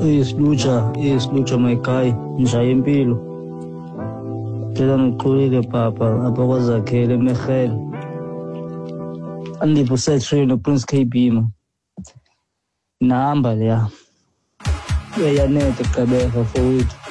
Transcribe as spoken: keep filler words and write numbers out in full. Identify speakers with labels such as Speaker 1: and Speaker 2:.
Speaker 1: Isilutsha, isilutsha my guy, njaya impilo. Ndicela ndiqhulile papa apha kwaZakhele eMerhele. Andipho uSetray noPrince K B ma. Nahamba leya. Uyanetha Gqeberha for wethu.